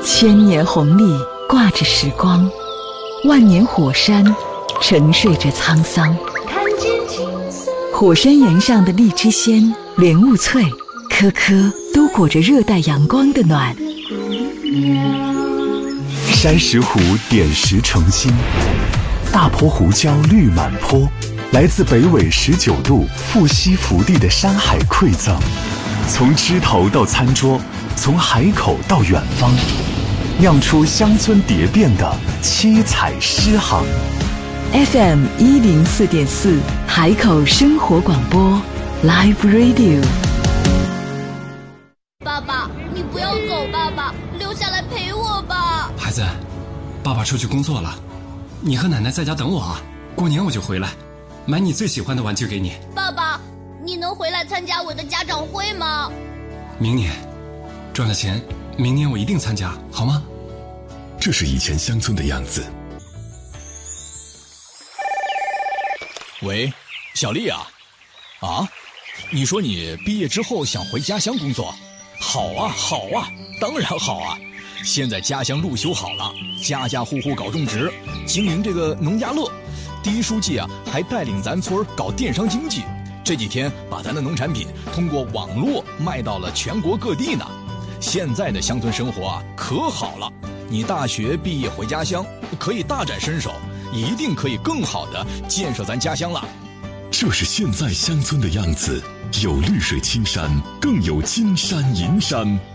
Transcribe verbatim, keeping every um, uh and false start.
千年红历挂着时光，万年火山沉睡着沧桑。火山岩上的荔枝鲜、莲雾脆，颗颗都裹着热带阳光的暖。 山石湖点石成金，大坡胡椒绿满坡，来自北纬十九度富硒福地的山海馈赠，从枝头到餐桌，从海口到远方，酿出乡村蝶变的七彩诗行。 F M 一零四点四海口生活广播 Live Radio。 爸爸，你不要走，爸爸留下来陪我吧。 孩子，爸爸出去工作了，你和奶奶在家等我啊，过年我就回来，买你最喜欢的玩具给你。 爸爸，你能回来参加我的家长会吗？ 明年赚了钱，明年我一定参加，好吗？ 这是以前乡村的样子。 喂，小丽啊，啊，你说你毕业之后想回家乡工作？好啊，好啊，当然好啊！现在家乡路修好了，家家户户搞种植，经营这个农家乐。第一书记啊，还带领咱村搞电商经济，这几天把咱的农产品通过网络卖到了全国各地呢。现在的乡村生活啊，可好了！你大学毕业回家乡，可以大展身手，一定可以更好的建设咱家乡了。 这是现在乡村的样子，有绿水青山，更有金山银山。